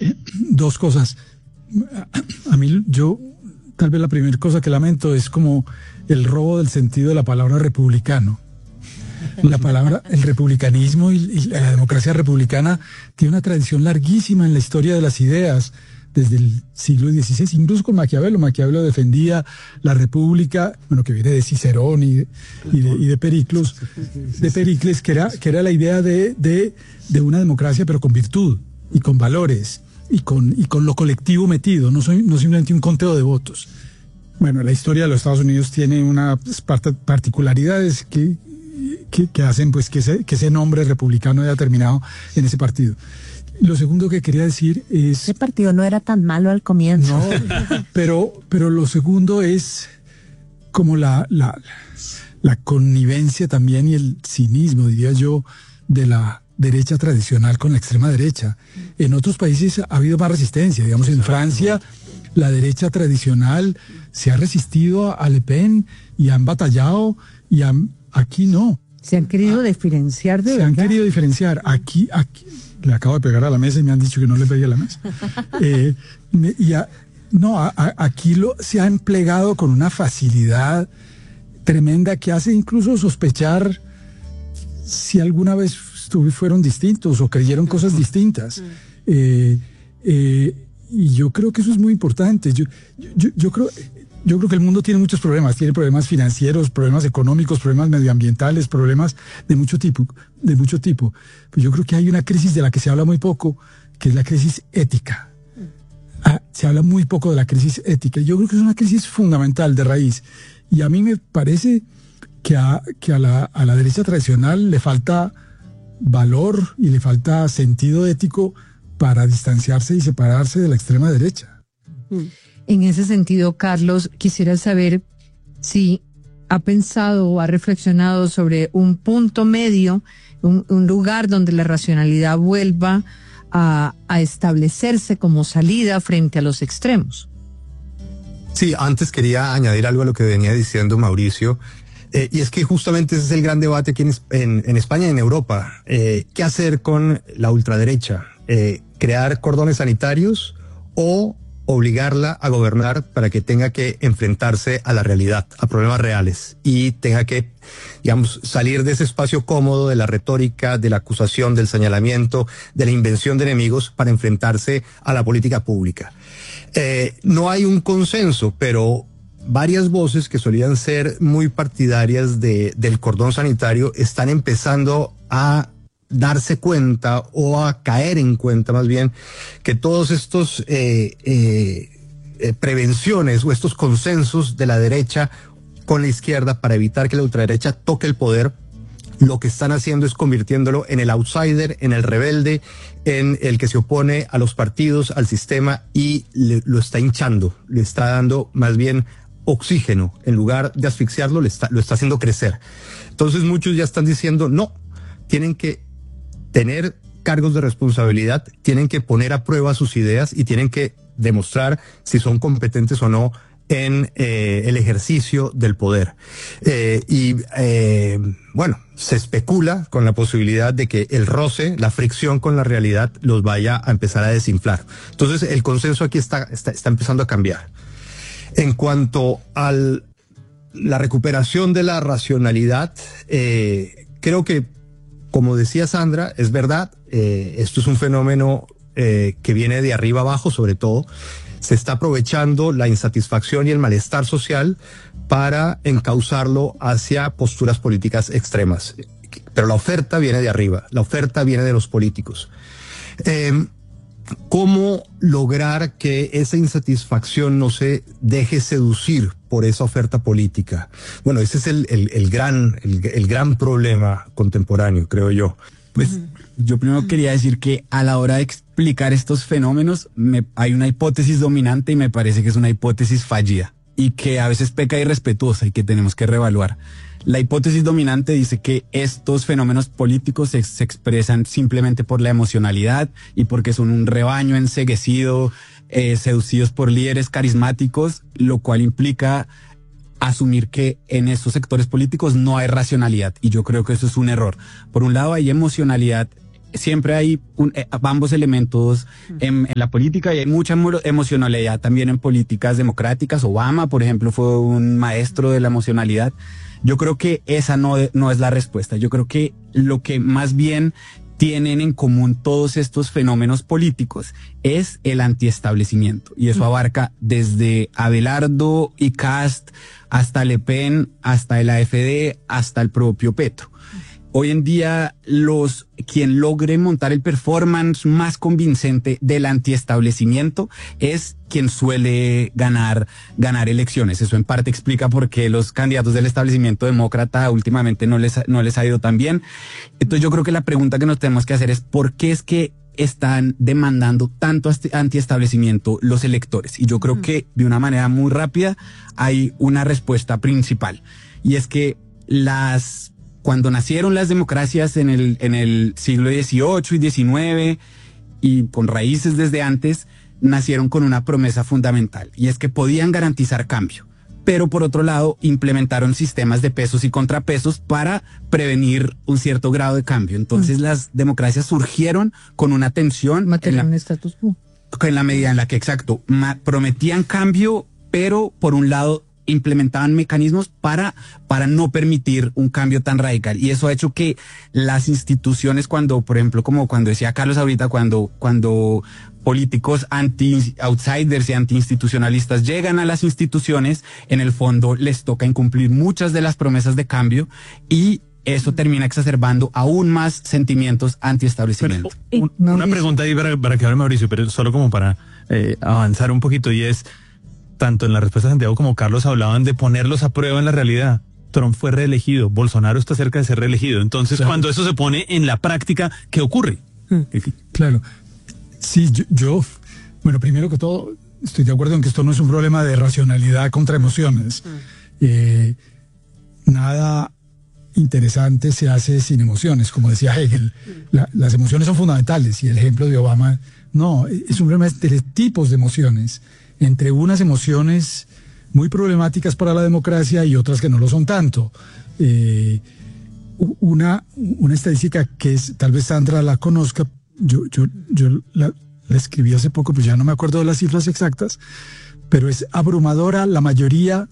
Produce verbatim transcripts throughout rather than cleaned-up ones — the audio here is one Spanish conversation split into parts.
Eh, dos cosas. A mí, yo, tal vez la primera cosa que lamento es como el robo del sentido de la palabra republicano. La palabra, el republicanismo y, y la democracia republicana tiene una tradición larguísima en la historia de las ideas, desde el siglo dieciséis, incluso con Maquiavelo. Maquiavelo defendía la república, bueno, que viene de Cicerón y de, y de, y de Pericles, de Pericles, que era, que era la idea de, de, de una democracia, pero con virtud y con valores y con, y con lo colectivo metido, no, soy, no simplemente un conteo de votos. Bueno, la historia de los Estados Unidos tiene unas particularidades que, que, que hacen pues que ese, que ese nombre republicano haya terminado en ese partido. Lo segundo que quería decir es... Ese partido no era tan malo al comienzo. No, pero, pero lo segundo es como la, la, la connivencia también y el cinismo, diría yo, de la derecha tradicional con la extrema derecha. En otros países ha habido más resistencia. Digamos, en Francia, la derecha tradicional se ha resistido a Le Pen y han batallado, y han, aquí no. Se han querido diferenciar de Se verdad. han querido diferenciar. Aquí, aquí... Le acabo de pegar a la mesa y me han dicho que no le pegue a la mesa. Eh, me, y a, no, a, a, aquí lo, se ha empleado con una facilidad tremenda que hace incluso sospechar si alguna vez fueron distintos o creyeron cosas distintas. Eh, eh, y yo creo que eso es muy importante. Yo, yo, yo creo... Yo creo que el mundo tiene muchos problemas, tiene problemas financieros, problemas económicos, problemas medioambientales, problemas de mucho tipo, de mucho tipo. Pues yo creo que hay una crisis de la que se habla muy poco, que es la crisis ética. Ah, se habla muy poco de la crisis ética. Yo creo que es una crisis fundamental de raíz. Y a mí me parece que a, que a la, a la derecha tradicional le falta valor y le falta sentido ético para distanciarse y separarse de la extrema derecha. Mm. En ese sentido, Carlos, quisiera saber si ha pensado o ha reflexionado sobre un punto medio, un, un lugar donde la racionalidad vuelva a, a establecerse como salida frente a los extremos. Sí, antes quería añadir algo a lo que venía diciendo Mauricio, eh, y es que justamente ese es el gran debate aquí en, en, en España y en Europa. Eh, ¿Qué hacer con la ultraderecha? Eh, ¿Crear cordones sanitarios o obligarla a gobernar para que tenga que enfrentarse a la realidad, a problemas reales, y tenga que, digamos, salir de ese espacio cómodo de la retórica, de la acusación, del señalamiento, de la invención de enemigos para enfrentarse a la política pública? Eh, no hay un consenso, pero varias voces que solían ser muy partidarias de, del cordón sanitario están empezando a darse cuenta o a caer en cuenta más bien que todos estos eh, eh, eh, prevenciones o estos consensos de la derecha con la izquierda para evitar que la ultraderecha toque el poder, lo que están haciendo es convirtiéndolo en el outsider, en el rebelde, en el que se opone a los partidos, al sistema, y le, lo está hinchando, le está dando más bien oxígeno, en lugar de asfixiarlo, le está, lo está haciendo crecer. Entonces muchos ya están diciendo, no, tienen que tener cargos de responsabilidad, tienen que poner a prueba sus ideas y tienen que demostrar si son competentes o no en eh, el ejercicio del poder. Eh, y eh, bueno, se especula con la posibilidad de que el roce, la fricción con la realidad los vaya a empezar a desinflar. Entonces el consenso aquí está, está, está empezando a cambiar. En cuanto a la recuperación de la racionalidad, eh, creo que, como decía Sandra, es verdad, eh, esto es un fenómeno eh, que viene de arriba abajo, sobre todo. Se está aprovechando la insatisfacción y el malestar social para encauzarlo hacia posturas políticas extremas. Pero la oferta viene de arriba, la oferta viene de los políticos. Eh, ¿Cómo lograr que esa insatisfacción no se deje seducir por esa oferta política? Bueno, ese es el, el, el, gran, el, el gran problema contemporáneo, creo yo. Pues yo primero quería decir que a la hora de explicar estos fenómenos me, hay una hipótesis dominante y me parece que es una hipótesis fallida y que a veces peca irrespetuosa y que tenemos que reevaluar. La hipótesis dominante dice que estos fenómenos políticos se, se expresan simplemente por la emocionalidad y porque son un rebaño enceguecido, eh, seducidos por líderes carismáticos, lo cual implica asumir que en estos sectores políticos no hay racionalidad, y yo creo que eso es un error. Por un lado hay emocionalidad siempre hay un, eh, ambos elementos en, en la política y hay mucha emocionalidad también en políticas democráticas. Obama, por ejemplo, fue un maestro de la emocionalidad. Yo creo que esa no, no es la respuesta. Yo creo que lo que más bien tienen en común todos estos fenómenos políticos es el antiestablecimiento. Y eso abarca desde Abelardo y Cast hasta Le Pen, hasta el A F D, hasta el propio Petro. Hoy en día, los quien logre montar el performance más convincente del antiestablecimiento es quien suele ganar, ganar elecciones. Eso en parte explica por qué los candidatos del establecimiento demócrata últimamente no les, no les ha ido tan bien. Entonces yo creo que la pregunta que nos tenemos que hacer es ¿por qué es que están demandando tanto antiestablecimiento los electores? Y yo creo que de una manera muy rápida hay una respuesta principal. Y es que las... Cuando nacieron las democracias en el, en el siglo dieciocho y diecinueve y con raíces desde antes, nacieron con una promesa fundamental y es que podían garantizar cambio. Pero por otro lado, implementaron sistemas de pesos y contrapesos para prevenir un cierto grado de cambio. Entonces mm. las democracias surgieron con una tensión en la, status quo. En la medida en la que, exacto, prometían cambio, pero por un lado implementaban mecanismos para, para no permitir un cambio tan radical. Y eso ha hecho que las instituciones, cuando, por ejemplo, como cuando decía Carlos ahorita, cuando, cuando políticos anti-outsiders y anti-institucionalistas llegan a las instituciones, en el fondo les toca incumplir muchas de las promesas de cambio y eso termina exacerbando aún más sentimientos anti-establecimiento. Un, una pregunta ahí para, para que hable Mauricio, pero solo como para eh, avanzar un poquito, y es, tanto en la respuesta de Santiago como Carlos hablaban de ponerlos a prueba en la realidad. Trump fue reelegido, Bolsonaro está cerca de ser reelegido. Entonces, claro, cuando eso se pone en la práctica, ¿qué ocurre? Claro. Sí, yo, yo, bueno, primero que todo, estoy de acuerdo en que esto no es un problema de racionalidad contra emociones. Eh, nada interesante se hace sin emociones, como decía Hegel. La, las emociones son fundamentales y el ejemplo de Obama, no, es un problema de tipos de emociones. Entre unas emociones muy problemáticas para la democracia y otras que no lo son tanto. Eh, una, una estadística que es, tal vez Sandra la conozca, yo, yo, yo la, la escribí hace poco, pues ya no me acuerdo de las cifras exactas, pero es abrumadora la mayoría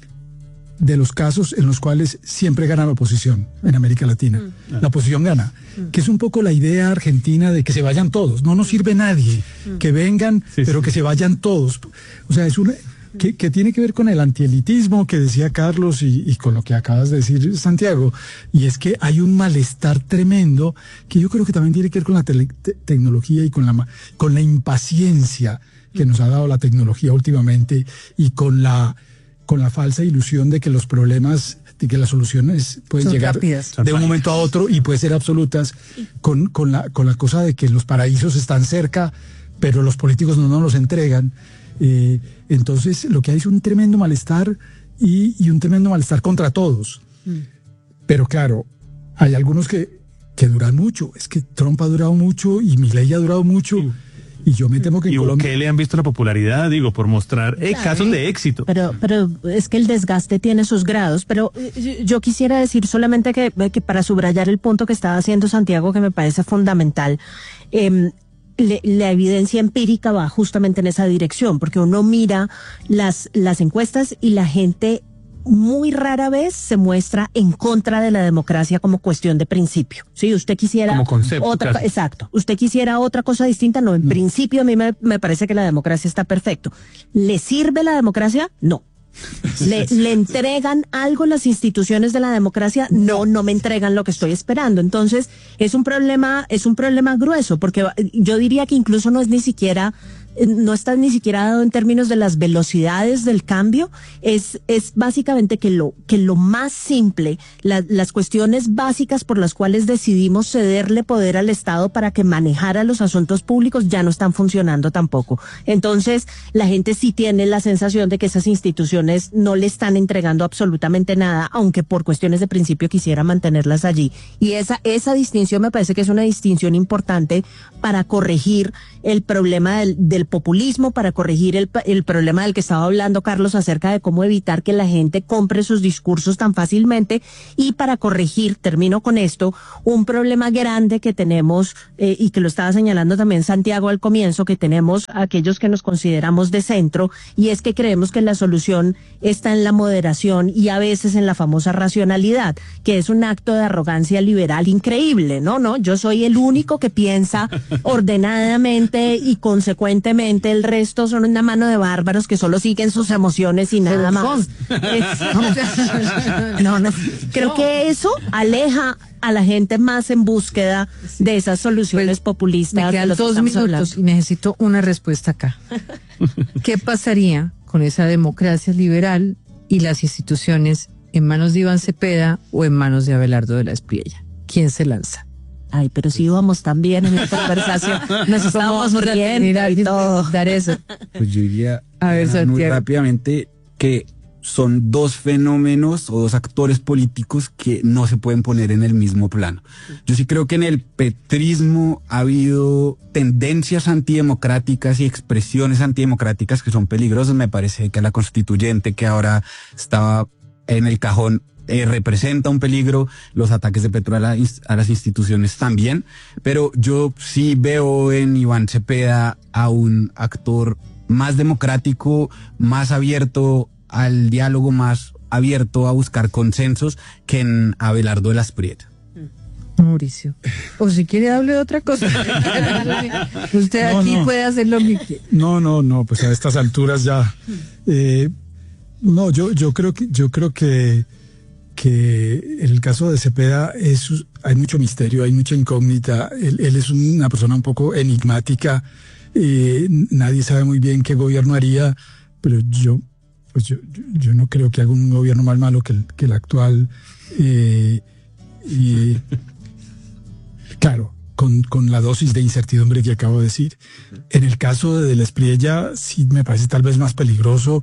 de los casos en los cuales siempre gana la oposición en América Latina. Mm. La oposición gana, mm. que es un poco la idea argentina de que se vayan todos, no nos sirve nadie, mm. que vengan, sí, pero sí. que se vayan todos. O sea, es una que, que tiene que ver con el antielitismo que decía Carlos y, y con lo que acabas de decir, Santiago, y es que hay un malestar tremendo que yo creo que también tiene que ver con la te te tecnología y con la, con la impaciencia que nos ha dado la tecnología últimamente y con la con la falsa ilusión de que los problemas, de que las soluciones pueden Son llegar rápidas. de un momento a otro y pueden ser absolutas, con, con, la, con la cosa de que los paraísos están cerca, pero los políticos no nos los entregan. Eh, entonces, lo que hay es un tremendo malestar y, y un tremendo malestar contra todos. Mm. Pero claro, hay algunos que, que duran mucho. Es que Trump ha durado mucho y Milei ha durado mucho. Sí. Y yo me temo que en ¿Y Colombia... qué le han visto la popularidad, digo, por mostrar eh, casos de éxito? Pero, pero es que el desgaste tiene sus grados, pero yo quisiera decir solamente que, que para subrayar el punto que estaba haciendo Santiago, que me parece fundamental, eh, le, la evidencia empírica va justamente en esa dirección, porque uno mira las, las encuestas y la gente muy rara vez se muestra en contra de la democracia como cuestión de principio. Sí, usted quisiera como concepto, otra, casi. exacto. Usted quisiera otra cosa distinta, no. En no. principio a mí me, me parece que la democracia está perfecto. ¿Le sirve la democracia? No. ¿Le, ¿Le entregan algo las instituciones de la democracia? No, no me entregan lo que estoy esperando. Entonces es un problema, es un problema grueso, porque yo diría que incluso no es ni siquiera no está ni siquiera dado en términos de las velocidades del cambio, es, es básicamente que lo, que lo más simple, la, las cuestiones básicas por las cuales decidimos cederle poder al Estado para que manejara los asuntos públicos ya no están funcionando tampoco. Entonces, la gente sí tiene la sensación de que esas instituciones no le están entregando absolutamente nada, aunque por cuestiones de principio quisiera mantenerlas allí. Y esa, esa distinción me parece que es una distinción importante para corregir el problema del, del el populismo, para corregir el, el problema del que estaba hablando Carlos acerca de cómo evitar que la gente compre sus discursos tan fácilmente, y para corregir, termino con esto, un problema grande que tenemos eh, y que lo estaba señalando también Santiago al comienzo, que tenemos aquellos que nos consideramos de centro, y es que creemos que la solución está en la moderación y a veces en la famosa racionalidad, que es un acto de arrogancia liberal increíble. No, no, yo soy el único que piensa ordenadamente y consecuentemente el resto son una mano de bárbaros que solo siguen sus emociones y nada más. Es, no, no, creo que eso aleja a la gente más en búsqueda de esas soluciones pues, populistas. Me quedan dos minutos hablando. Y necesito una respuesta acá. ¿Qué pasaría con esa democracia liberal y las instituciones en manos de Iván Cepeda o en manos de Abelardo de la Espriella? ¿Quién se lanza? Ay, pero si íbamos tan bien en esta conversación, nos estábamos riendo y todo. Dar eso. Pues yo diría a ver, muy Santiago. rápidamente que son dos fenómenos o dos actores políticos que no se pueden poner en el mismo plano. Yo sí creo que en el petrismo ha habido tendencias antidemocráticas y expresiones antidemocráticas que son peligrosas. Me parece que la constituyente que ahora estaba en el cajón Eh, representa un peligro, los ataques de Petro a, la, a las instituciones también, pero yo sí veo en Iván Cepeda a un actor más democrático, más abierto al diálogo, más abierto a buscar consensos que en Abelardo de la Espriella. Mauricio, o si quiere hable de otra cosa. Usted no, aquí no. puede hacer lo que quiera. No, no, no, pues a estas alturas ya. Eh, no, yo, yo creo que, yo creo que que en el caso de Cepeda es, hay mucho misterio, hay mucha incógnita. Él, él es una persona un poco enigmática. Eh, nadie sabe muy bien qué gobierno haría, pero yo, pues yo, yo no creo que haga un gobierno más malo que el, que el actual. Eh, y claro, con, con la dosis de incertidumbre que acabo de decir. En el caso de, de la Espriella sí me parece tal vez más peligroso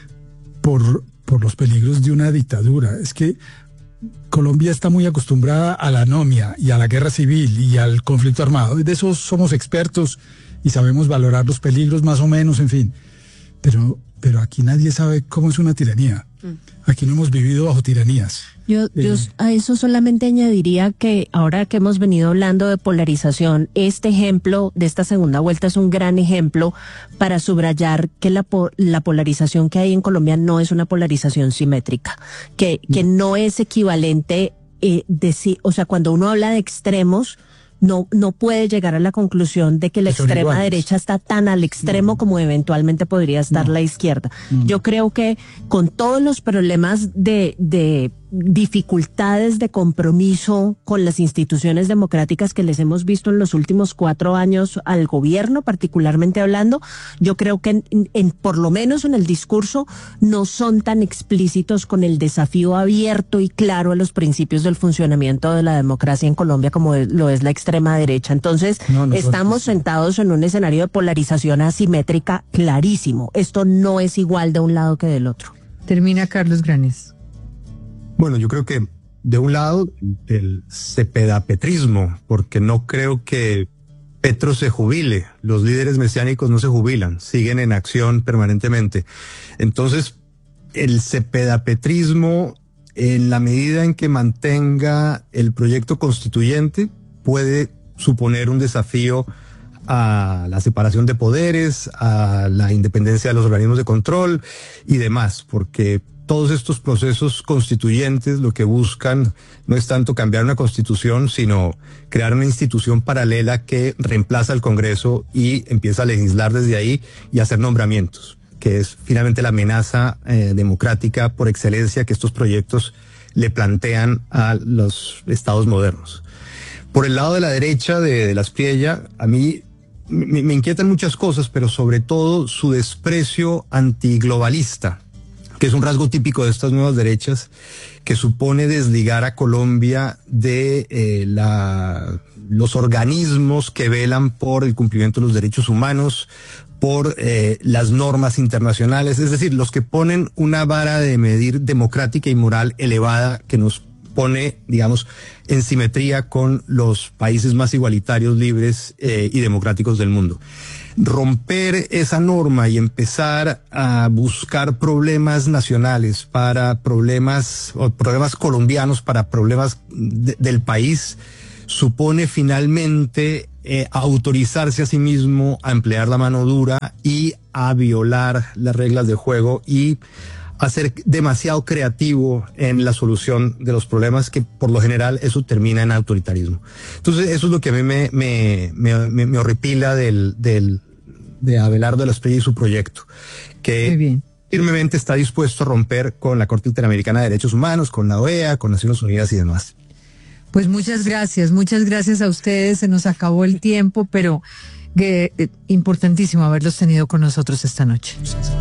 por por los peligros de una dictadura. Es que Colombia está muy acostumbrada a la anomia y a la guerra civil y al conflicto armado. De eso somos expertos y sabemos valorar los peligros más o menos, en fin. Pero, pero aquí nadie sabe cómo es una tiranía. Aquí no hemos vivido bajo tiranías. Yo, yo Eh, a eso solamente añadiría que ahora que hemos venido hablando de polarización, este ejemplo de esta segunda vuelta es un gran ejemplo para subrayar que la, po- la polarización que hay en Colombia no es una polarización simétrica, que, que no es equivalente, eh, de si, o sea, cuando uno habla de extremos, no, no puede llegar a la conclusión de que la Que son extrema iguales. derecha está tan al extremo como eventualmente podría estar No. la izquierda. No. Yo creo que con todos los problemas de, de dificultades de compromiso con las instituciones democráticas que les hemos visto en los últimos cuatro años al gobierno, particularmente hablando, yo creo que en, en por lo menos en el discurso no son tan explícitos con el desafío abierto y claro a los principios del funcionamiento de la democracia en Colombia como es- lo es la extrema derecha. Entonces, No, no son- estamos sentados en un escenario de polarización asimétrica clarísimo. Esto no es igual de un lado que del otro. Termina Carlos Granes. Bueno, yo creo que de un lado el cepedapetrismo, porque no creo que Petro se jubile, los líderes mesiánicos no se jubilan, siguen en acción permanentemente. Entonces, el cepedapetrismo, en la medida en que mantenga el proyecto constituyente, puede suponer un desafío a la separación de poderes, a la independencia de los organismos de control y demás, porque todos estos procesos constituyentes lo que buscan no es tanto cambiar una constitución, sino crear una institución paralela que reemplaza al Congreso y empieza a legislar desde ahí y hacer nombramientos, que es finalmente la amenaza eh, democrática por excelencia que estos proyectos le plantean a los estados modernos. Por el lado de la derecha de, de la Espriella, a mí me, me inquietan muchas cosas, pero sobre todo su desprecio antiglobalista, que es un rasgo típico de estas nuevas derechas, que supone desligar a Colombia de eh, la, los organismos que velan por el cumplimiento de los derechos humanos, por eh, las normas internacionales, es decir, los que ponen una vara de medir democrática y moral elevada que nos pone, digamos, en simetría con los países más igualitarios, libres eh, y democráticos del mundo. romper esa norma y empezar a buscar problemas nacionales para problemas, o problemas colombianos para problemas de, del país, supone finalmente eh, autorizarse a sí mismo a emplear la mano dura y a violar las reglas de juego y a ser demasiado creativo en la solución de los problemas, que por lo general eso termina en autoritarismo. Entonces eso es lo que a mí me, me, me, me, me horripila del, del, de Abelardo de la Espriella y su proyecto, que firmemente está dispuesto a romper con la Corte Interamericana de Derechos Humanos, con la O E A, con Naciones Unidas y demás. Pues muchas gracias, muchas gracias a ustedes, se nos acabó el tiempo, pero que, eh, importantísimo haberlos tenido con nosotros esta noche.